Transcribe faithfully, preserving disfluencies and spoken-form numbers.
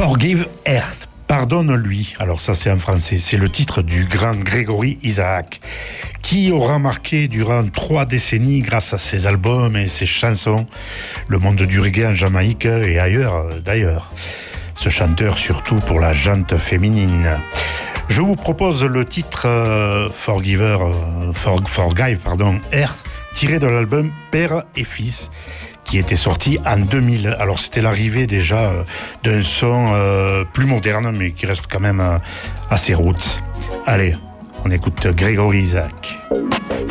Forgive Earth, pardonne-lui. Alors ça c'est en français, c'est le titre du grand Gregory Isaac, qui aura marqué durant trois décennies grâce à ses albums et ses chansons le monde du reggae en Jamaïque et ailleurs d'ailleurs. Ce chanteur surtout pour la jante féminine. Je vous propose le titre euh, Forgiver, euh, For, Forgive, pardon, Earth, tiré de l'album Père et Fils, qui était sorti en deux mille. Alors c'était l'arrivée déjà euh, d'un son euh, plus moderne, mais qui reste quand même euh, assez roots. Allez, on écoute Gregory Isaac.